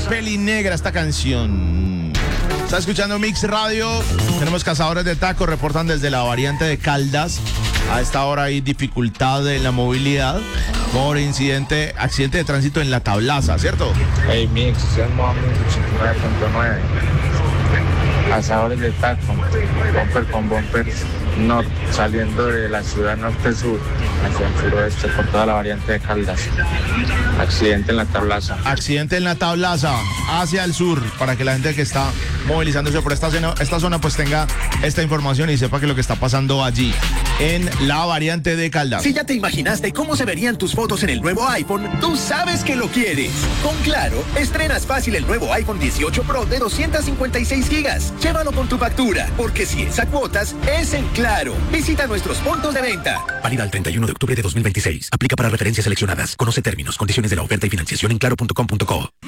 Peli negra esta canción. Está escuchando Mix Radio. Tenemos cazadores de tacos, reportan desde la variante de Caldas. A esta hora hay dificultad en la movilidad por accidente de tránsito en la Tablaza, ¿cierto? Hey, Mix, es Mohamed 89.9. Cazadores de taco, bumper con bumper norte, saliendo de la ciudad norte-sur hacia el suroeste por toda la variante de Caldas. Accidente en la Tablaza. Accidente en la Tablaza hacia el sur, para que la gente que está movilizándose por esta zona pues tenga esta información y sepa que lo que está pasando allí en la variante de Caldas. Si ya te imaginaste cómo se verían tus fotos en el nuevo iPhone, tú sabes que lo quieres. Con Claro, estrenas fácil el nuevo iPhone 18 Pro de 256 gigas. Llévalo con tu factura, porque si es a cuotas, es en Claro. Visita nuestros puntos de venta. Válida al 31 de octubre de 2026. Aplica para referencias seleccionadas. Conoce términos, condiciones de la oferta y financiación en claro.com.co.